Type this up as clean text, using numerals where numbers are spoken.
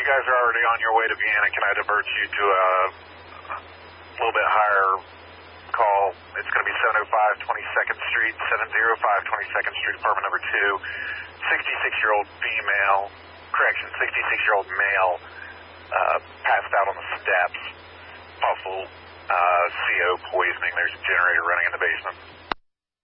guys are already on your way to Vienna. Can I divert you to a little bit higher call? It's going to be 705 22nd Street, 705 22nd Street, apartment number 2. 66-year-old female, correction, 66-year-old male, passed out on the steps. Possible CO poisoning. There's a generator running in the basement.